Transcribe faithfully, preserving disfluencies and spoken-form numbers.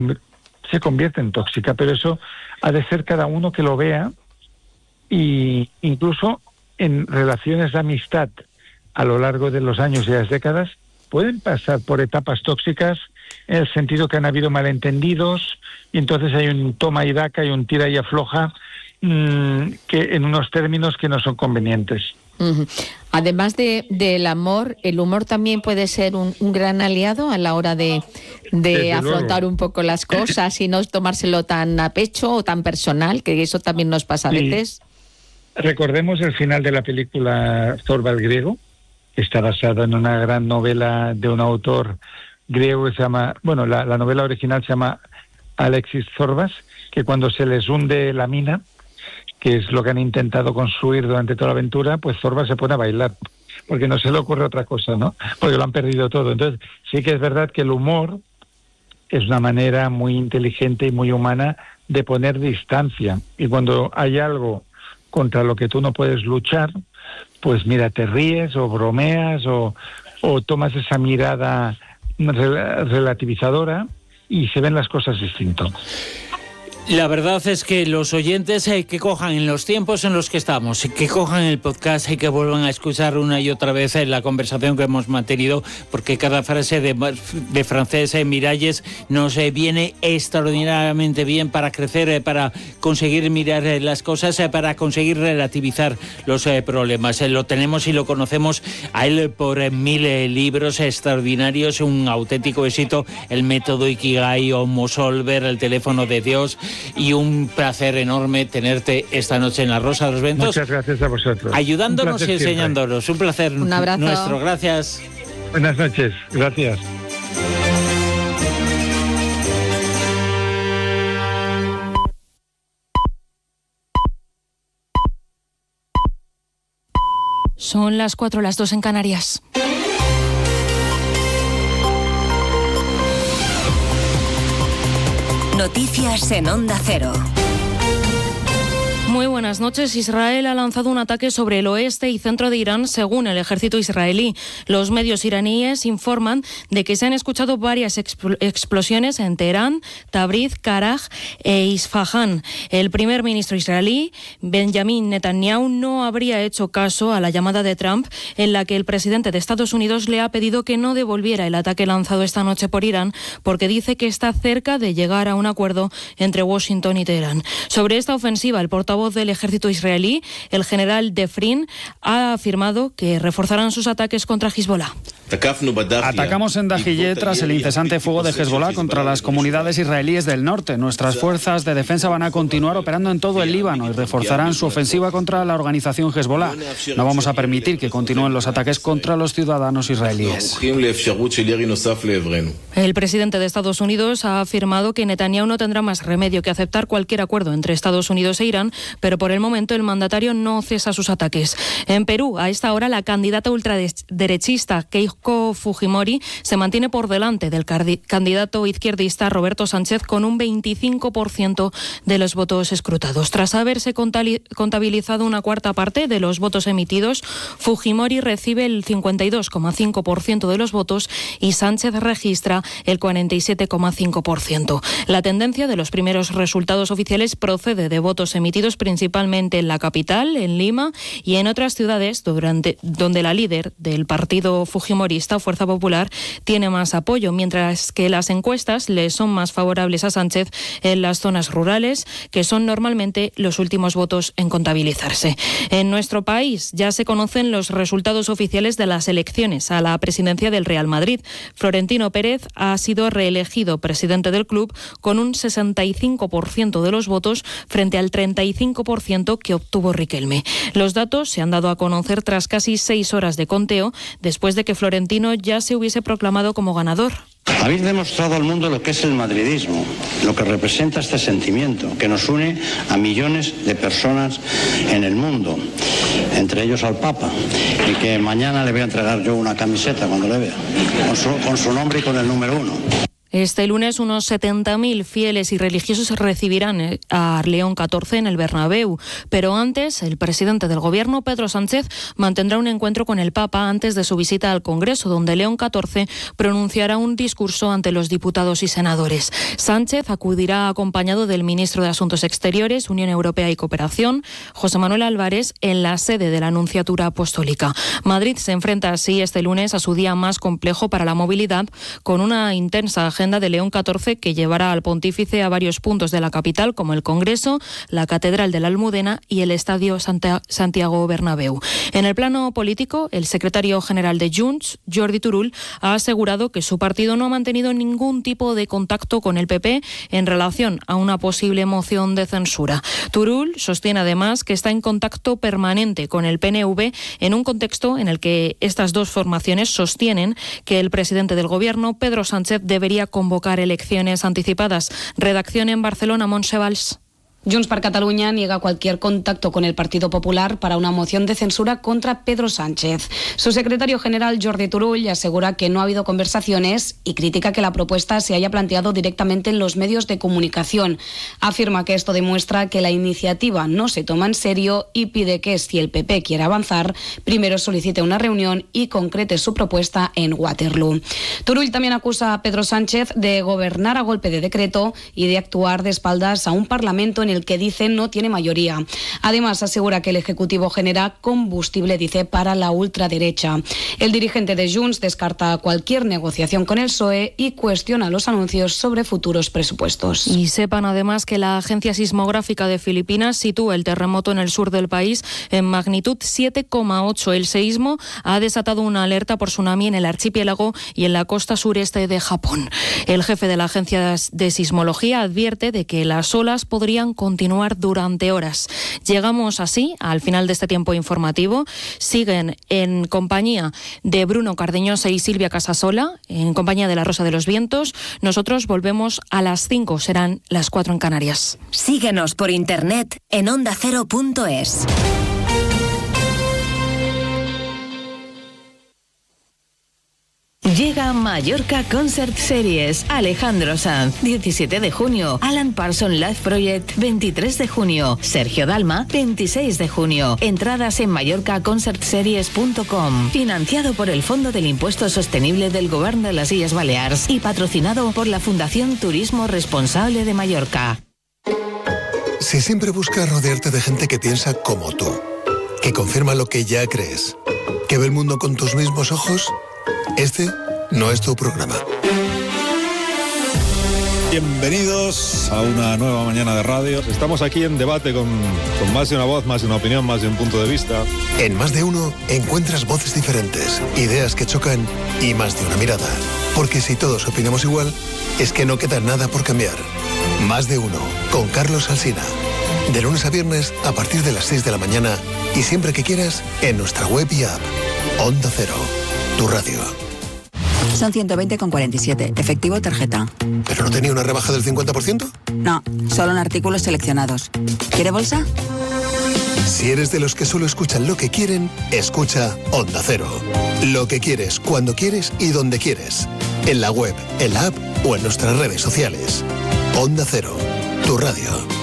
se convierte en tóxica, pero eso ha de ser cada uno que lo vea, y incluso en relaciones de amistad a lo largo de los años y las décadas pueden pasar por etapas tóxicas, en el sentido que han habido malentendidos y entonces hay un toma y daca y un tira y afloja mmm, que en unos términos que no son convenientes. Uh-huh. Además de, del amor, ¿el humor también puede ser un, un gran aliado a la hora de, de afrontar un poco las cosas y no tomárselo tan a pecho o tan personal, que eso también nos pasa a veces? Sí. Recordemos el final de la película Zorba el griego, que está basada en una gran novela de un autor griego que se llama, bueno, la, la novela original se llama Alexis Zorbas, que cuando se les hunde la mina, que es lo que han intentado construir durante toda la aventura, pues Zorbas se pone a bailar, porque no se le ocurre otra cosa, ¿no? Porque lo han perdido todo. Entonces, sí que es verdad que el humor es una manera muy inteligente y muy humana de poner distancia. Y cuando hay algo contra lo que tú no puedes luchar, pues mira, te ríes o bromeas o, o tomas esa mirada rel- relativizadora y se ven las cosas distinto. La verdad es que los oyentes eh, que cojan en los tiempos en los que estamos, que cojan el podcast y que vuelvan a escuchar una y otra vez eh, la conversación que hemos mantenido, porque cada frase de, de Francesc eh, Miralles nos eh, viene extraordinariamente bien para crecer, eh, para conseguir mirar eh, las cosas, eh, para conseguir relativizar los eh, problemas. Eh, lo tenemos y lo conocemos a él por eh, mil eh, libros extraordinarios, un auténtico éxito, el método Ikigai, Homo Solver, el teléfono de Dios. Y un placer enorme tenerte esta noche en La Rosa de los Vientos. Muchas gracias a vosotros. Ayudándonos y enseñándonos. Un placer un abrazo. Nuestro. Gracias. Buenas noches. Gracias. Son las cuatro, las dos en Canarias. Noticias en Onda Cero. Muy buenas noches. Israel ha lanzado un ataque sobre el oeste y centro de Irán, según el ejército israelí. Los medios iraníes informan de que se han escuchado varias expl- explosiones en Teherán, Tabriz, Karaj e Isfahán. El primer ministro israelí, Benjamin Netanyahu, no habría hecho caso a la llamada de Trump en la que el presidente de Estados Unidos le ha pedido que no devolviera el ataque lanzado esta noche por Irán, porque dice que está cerca de llegar a un acuerdo entre Washington y Teherán. Sobre esta ofensiva, el portavoz del ejército israelí, el general Defrin, ha afirmado que reforzarán sus ataques contra Hezbollah. Atacamos en Dahiyeh tras el incesante fuego de Hezbollah contra las comunidades israelíes del norte. Nuestras fuerzas de defensa van a continuar operando en todo el Líbano y reforzarán su ofensiva contra la organización Hezbollah. No vamos a permitir que continúen los ataques contra los ciudadanos israelíes. El presidente de Estados Unidos ha afirmado que Netanyahu no tendrá más remedio que aceptar cualquier acuerdo entre Estados Unidos e Irán, pero por el momento el mandatario no cesa sus ataques. En Perú, a esta hora, la candidata ultraderechista Keiko Fujimori se mantiene por delante del candidato izquierdista Roberto Sánchez con un veinticinco por ciento de los votos escrutados. Tras haberse contabilizado una cuarta parte de los votos emitidos, Fujimori recibe el cincuenta y dos coma cinco por ciento de los votos y Sánchez registra el cuarenta y siete coma cinco por ciento. La tendencia de los primeros resultados oficiales procede de votos emitidos principalmente en la capital, en Lima y en otras ciudades durante, donde la líder del partido fujimorista, Fuerza Popular, tiene más apoyo, mientras que las encuestas le son más favorables a Sánchez en las zonas rurales, que son normalmente los últimos votos en contabilizarse. En nuestro país ya se conocen los resultados oficiales de las elecciones a la presidencia del Real Madrid. Florentino Pérez ha sido reelegido presidente del club con un sesenta y cinco por ciento de los votos frente al treinta y cinco por ciento que obtuvo Riquelme. Los datos se han dado a conocer tras casi seis horas de conteo, después de que Florentino ya se hubiese proclamado como ganador. Habéis demostrado al mundo lo que es el madridismo, lo que representa este sentimiento que nos une a millones de personas en el mundo, entre ellos al Papa, y que mañana le voy a entregar yo una camiseta cuando le vea, con su, con su nombre y con el número uno. Este lunes unos setenta mil fieles y religiosos recibirán a León catorce en el Bernabéu, pero antes el presidente del Gobierno, Pedro Sánchez, mantendrá un encuentro con el Papa antes de su visita al Congreso, donde León catorce pronunciará un discurso ante los diputados y senadores. Sánchez acudirá acompañado del ministro de Asuntos Exteriores, Unión Europea y Cooperación, José Manuel Álvarez, en la sede de la Nunciatura Apostólica. Madrid se enfrenta así este lunes a su día más complejo para la movilidad, con una intensa agenda de León catorce que llevará al pontífice a varios puntos de la capital, como el Congreso, la Catedral de la Almudena y el Estadio Santa- Santiago Bernabéu. En el plano político, el secretario general de Junts, Jordi Turull, ha asegurado que su partido no ha mantenido ningún tipo de contacto con el P P en relación a una posible moción de censura. Turull sostiene además que está en contacto permanente con el P N V en un contexto en el que estas dos formaciones sostienen que el presidente del Gobierno, Pedro Sánchez, debería convocar elecciones anticipadas. Redacción en Barcelona, Montse Valls. Junts per Catalunya niega cualquier contacto con el Partido Popular para una moción de censura contra Pedro Sánchez. Su secretario general, Jordi Turull, asegura que no ha habido conversaciones y critica que la propuesta se haya planteado directamente en los medios de comunicación. Afirma que esto demuestra que la iniciativa no se toma en serio y pide que, si el P P quiere avanzar, primero solicite una reunión y concrete su propuesta en Waterloo. Turull también acusa a Pedro Sánchez de gobernar a golpe de decreto y de actuar de espaldas a un Parlamento en el que dice no tiene mayoría. Además, asegura que el Ejecutivo genera combustible, dice, para la ultraderecha. El dirigente de Junts descarta cualquier negociación con el P S O E y cuestiona los anuncios sobre futuros presupuestos. Y sepan además que la Agencia Sismográfica de Filipinas sitúa el terremoto en el sur del país en magnitud siete coma ocho. El seísmo ha desatado una alerta por tsunami en el archipiélago y en la costa sureste de Japón. El jefe de la Agencia de Sismología advierte de que las olas podrían continuar durante horas. Llegamos así al final de este tiempo informativo. Siguen en compañía de Bruno Cardeñosa y Silvia Casasola, en compañía de La Rosa de los Vientos. Nosotros volvemos a las cinco, serán las cuatro en Canarias. Síguenos por internet en onda cero punto es. Llega Mallorca Concert Series. Alejandro Sanz, diecisiete de junio. Alan Parsons Live Project, veintitrés de junio. Sergio Dalma, veintiséis de junio. Entradas en mallorca concert series punto com. Financiado por el Fondo del Impuesto Sostenible del Gobierno de las Illes Baleares y patrocinado por la Fundación Turismo Responsable de Mallorca. Si siempre buscas rodearte de gente que piensa como tú, que confirma lo que ya crees, que ve el mundo con tus mismos ojos, este no es tu programa. Bienvenidos a una nueva mañana de radio. Estamos aquí en debate con, con más de una voz, más de una opinión, más de un punto de vista. En Más de Uno encuentras voces diferentes, ideas que chocan y más de una mirada. Porque si todos opinamos igual, es que no queda nada por cambiar. Más de Uno, con Carlos Alsina. De lunes a viernes a partir de las seis de la mañana y siempre que quieras en nuestra web y app. Onda Cero, tu radio. Son ciento veinte con cuarenta y siete. Efectivo tarjeta. ¿Pero no tenía una rebaja del cincuenta por ciento? No, solo en artículos seleccionados. ¿Quiere bolsa? Si eres de los que solo escuchan lo que quieren, escucha Onda Cero. Lo que quieres, cuando quieres y donde quieres. En la web, en la app o en nuestras redes sociales. Onda Cero, tu radio.